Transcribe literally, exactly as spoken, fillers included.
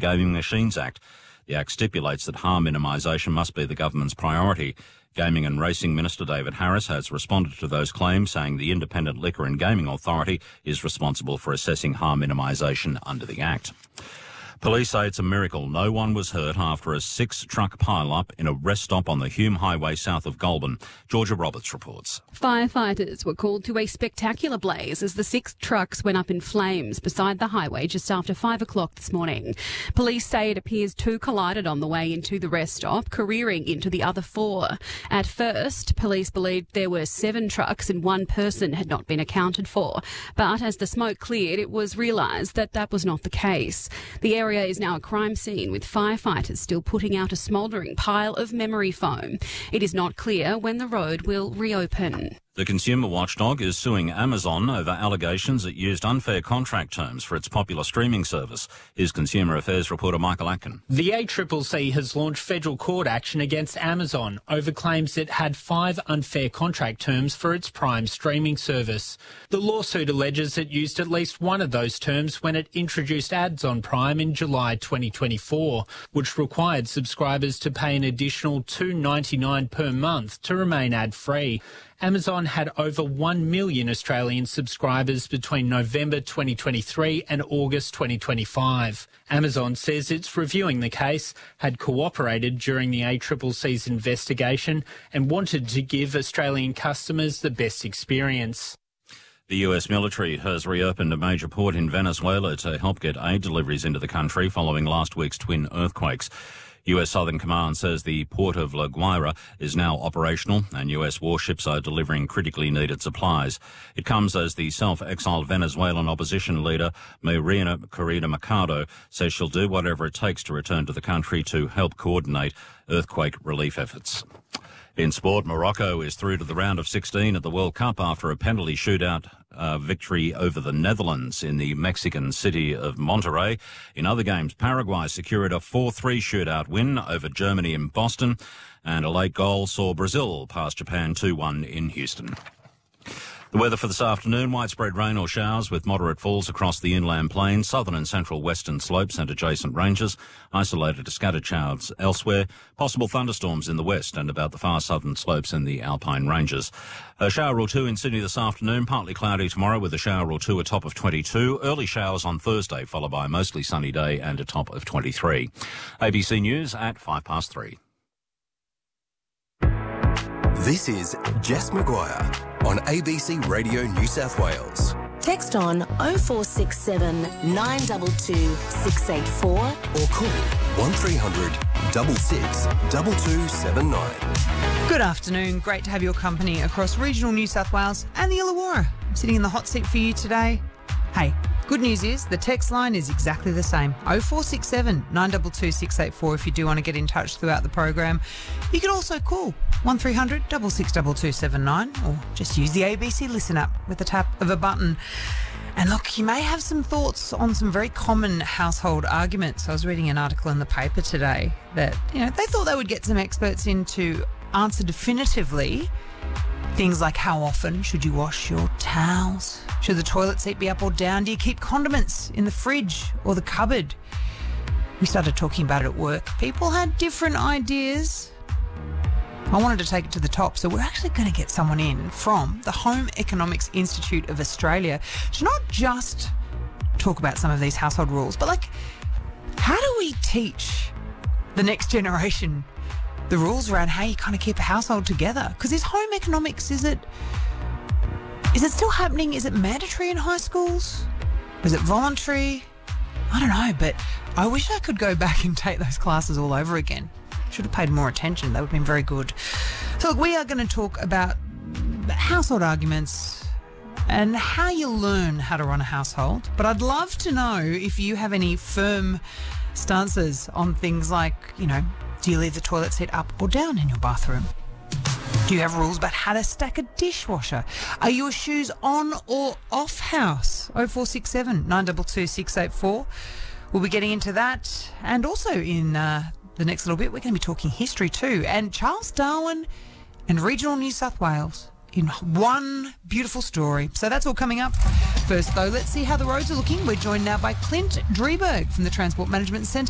Gaming Machines Act. The Act stipulates that harm minimisation must be the government's priority. Gaming and Racing Minister David Harris has responded to those claims, saying the Independent Liquor and Gaming Authority is responsible for assessing harm minimisation under the Act. Police say it's a miracle no one was hurt after a six-truck pile-up in a rest stop on the Hume Highway south of Goulburn. Georgia Roberts reports. Firefighters were called to a spectacular blaze as the six trucks went up in flames beside the highway just after five o'clock this morning. Police say it appears two collided on the way into the rest stop, careering into the other four. At first, police believed there were seven trucks and one person had not been accounted for. But as the smoke cleared, it was realised that that was not the case. The area is now a crime scene, with firefighters still putting out a smouldering pile of memory foam. It is not clear when the road will reopen. The consumer watchdog is suing Amazon over allegations it used unfair contract terms for its popular streaming service. Here's Consumer Affairs reporter Michael Atkin. The A C C C has launched federal court action against Amazon over claims it had five unfair contract terms for its Prime streaming service. The lawsuit alleges it used at least one of those terms when it introduced ads on Prime in July twenty twenty-four, which required subscribers to pay an additional two dollars ninety-nine per month to remain ad-free. Amazon had over one million Australian subscribers between November twenty twenty-three and August twenty twenty-five. Amazon says it's reviewing the case, had cooperated during the A C C C's investigation and wanted to give Australian customers the best experience. The U S military has reopened a major port in Venezuela to help get aid deliveries into the country following last week's twin earthquakes. U S Southern Command says the port of La Guaira is now operational and U S warships are delivering critically needed supplies. It comes as the self-exiled Venezuelan opposition leader Maria Corina Machado says she'll do whatever it takes to return to the country to help coordinate earthquake relief efforts. In sport, Morocco is through to the round of sixteen at the World Cup after a penalty shootout uh, victory over the Netherlands in the Mexican city of Monterrey. In other games, Paraguay secured a four three shootout win over Germany in Boston, and a late goal saw Brazil pass Japan two one in Houston. The weather for this afternoon, widespread rain or showers with moderate falls across the inland plains, southern and central western slopes and adjacent ranges, isolated to scattered showers elsewhere, possible thunderstorms in the west and about the far southern slopes in the alpine ranges. A shower or two in Sydney this afternoon, partly cloudy tomorrow with a shower or two, a top of twenty-two. Early showers on Thursday, followed by a mostly sunny day and a top of twenty-three. A B C News at five past three. This is Jess McGuire on A B C Radio New South Wales. Text on oh four six seven, nine two two, six eight four or call one three hundred, six six, two two seven nine. Good afternoon. Great to have your company across regional New South Wales and the Illawarra. I'm sitting in the hot seat for you today. Hey, good news is the text line is exactly the same. oh four six seven, nine two two, six eight four if you do want to get in touch throughout the program. You can also call one three hundred, six six, two two seven nine or just use the A B C Listen app with the tap of a button. And look, you may have some thoughts on some very common household arguments. I was reading an article in the paper today that, you know, they thought they would get some experts in to answer definitively things like how often should you wash your towels? Should the toilet seat be up or down? Do you keep condiments in the fridge or the cupboard? We started talking about it at work. People had different ideas. I wanted to take it to the top, so we're actually going to get someone in from the Home Economics Institute of Australia to not just talk about some of these household rules, but like, how do we teach the next generation the rules around how you kind of keep a household together? Because is home economics, is it is it still happening? Is it mandatory in high schools? Is it voluntary? I don't know, but I wish I could go back and take those classes all over again. Should have paid more attention. That would have been very good. So look, we are going to talk about household arguments and how you learn how to run a household. But I'd love to know if you have any firm stances on things like, you know, do you leave the toilet seat up or down in your bathroom? Do you have rules about how to stack a dishwasher? Are your shoes on or off house? oh four six seven, nine two two, six eight four. We'll be getting into that. And also in uh, the next little bit, we're going to be talking history too. And Charles Darwin and regional New South Wales in one beautiful story. So that's all coming up. First, though, let's see how the roads are looking. We're joined now by Clint Drieberg from the Transport Management Centre.